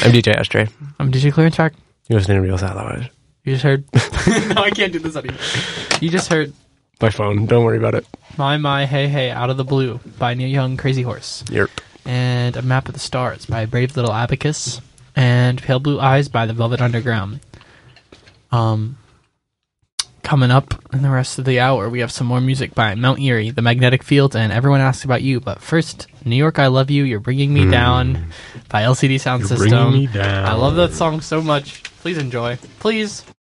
I'm DJ Ashtray. I'm DJ Clear Track. You're listening to Real Satellite. You just heard. No, I can't do this anymore. You just heard My phone. Don't worry about it. My Hey Hey Out of the Blue by Neil Young, Crazy Horse. Yep. And A Map of the Stars by Brave Little Abacus. And Pale Blue Eyes by The Velvet Underground. Coming up in the rest of the hour, we have some more music by Mount Erie, The Magnetic Fields, and Everyone Asks About You. But first, New York, I Love You, You're Bringing Me Down by LCD Sound System. Bringing me down. I love that song so much. Please enjoy. Please.